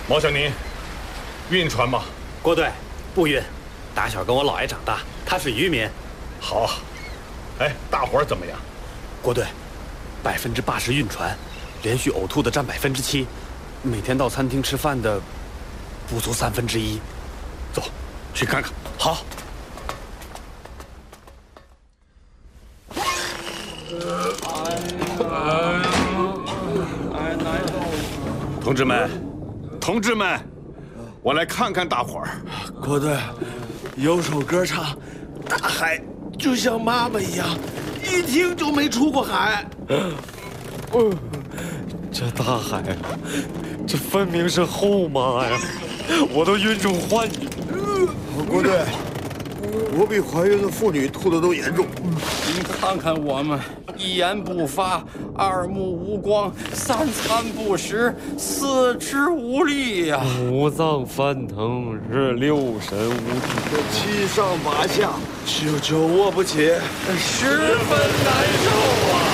毛小宁，晕船吗？ 郭队，不晕，打小跟我姥爷长大，他是渔民。 好啊。哎，大伙儿怎么样？ 郭队，80%晕船，连续呕吐的占7%，每天到餐厅吃饭的不足1/3。 走，去看看。 好。 同志们，我来看看大伙儿。 郭队，有首歌唱，大海就像妈妈一样，一听就没出过海。 这大海，这分明是后妈呀！我都晕出幻觉。 郭队，我比怀孕的妇女吐的都严重。 您看看我们，一言不发，二目无光，3餐不食，4肢无力呀五脏翻腾，是6神无体， 这7上8下，就卧不起， 十分难受啊！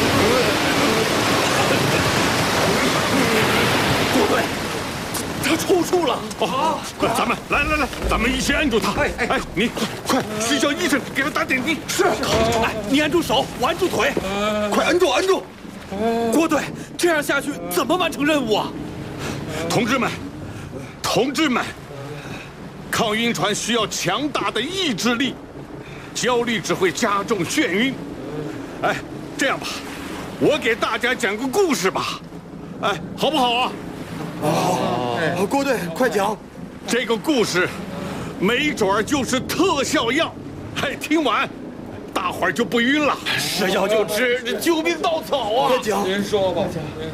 郭队，他抽搐了！ 啊！快，咱们来，咱们一起按住他。哎，你快去叫医生给他打点滴。 是。哎，你按住手，我按住腿。 快按住！ 郭队，这样下去怎么完成任务啊？ 同志们，抗晕船需要强大的意志力，焦虑只会加重眩晕。哎，这样吧，我给大家讲个故事吧，哎，好不好啊？ 好，郭队，快讲。 这个故事，没准儿就是特效药，哎，听完，大伙儿就不晕了。 是药就吃，这救命稻草啊！ 快讲。 您说吧。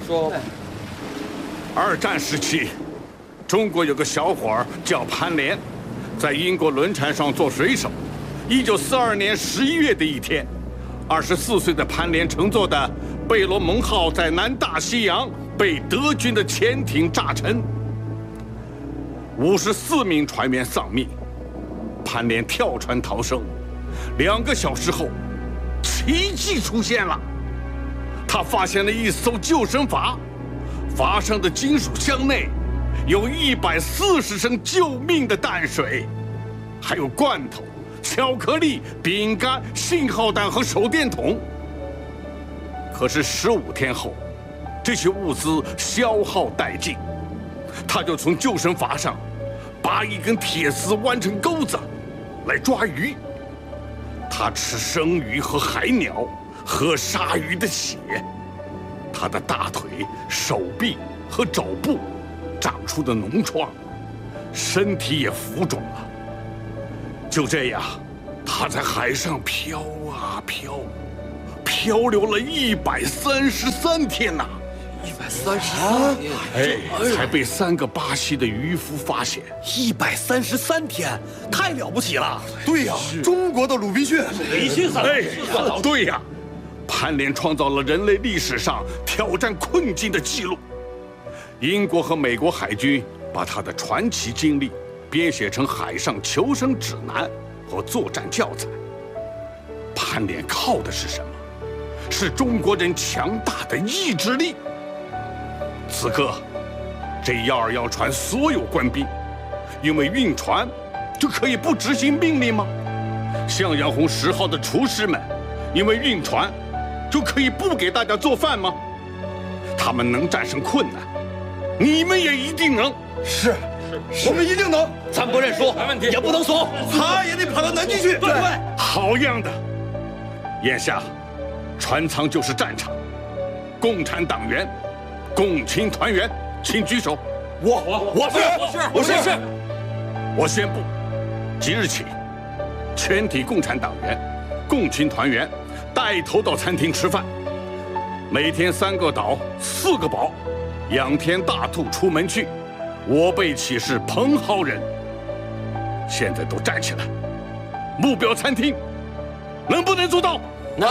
2战时期，中国有个小伙儿叫潘连，在英国轮船上做水手。1942年11月的一天，24岁的潘连乘坐的贝罗蒙号在南大西洋被德军的潜艇炸沉，54名船员丧命。潘连跳船逃生，2个小时后，奇迹出现了，他发现了一艘救生筏。筏上的金属箱内有140升救命的淡水，还有罐头、巧克力、饼干、信号弹和手电筒。可是15天后，这些物资消耗殆尽，他就从救生筏上把一根铁丝弯成钩子来抓鱼。他吃生鱼和海鸟，喝鲨鱼的血。他的大腿、手臂和肘部长出的脓疮，身体也浮肿了。就这样，他在海上漂啊漂，漂流了133天呐 133天， 哎，才被3个巴西的渔夫发现。 133天，太了不起了！ 对呀，中国的鲁滨逊。 哎，对呀。潘连创造了人类历史上挑战困境的记录。英国和美国海军把他的传奇经历编写成海上求生指南和作战教材。潘连靠的是什么？是中国人强大的意志力。此刻，这121船所有官兵，因为晕船，就可以不执行命令吗？向阳红10号的厨师们，因为晕船，就可以不给大家做饭吗？他们能战胜困难，你们也一定能。 是，我们一定能。 咱不认输，没问题，也不能怂， 他也得跑到南极去。 对， 好样的！眼下，船舱就是战场。共产党员、共青团员，请举手。 我是。 我宣布，即日起，全体共产党员、共青团员带头到餐厅吃饭，每天3个倒4个饱，仰天大吐出门去。我辈岂是蓬蒿人？现在都站起来，目标餐厅，能不能做到？ 能。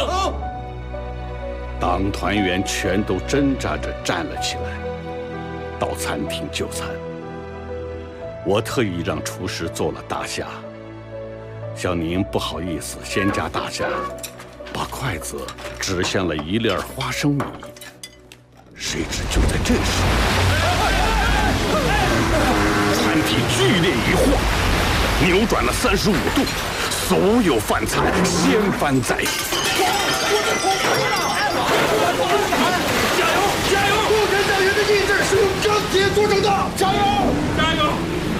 党团员全都挣扎着站了起来，到餐厅就餐。我特意让厨师做了大虾。小宁不好意思，先夹大虾，把筷子指向了一粒花生米。谁知就在这时， 一晃，扭转了35度，所有饭菜掀翻在地。 加油！加油！不可教人的意志是用钢铁做成的！加油！ 加油！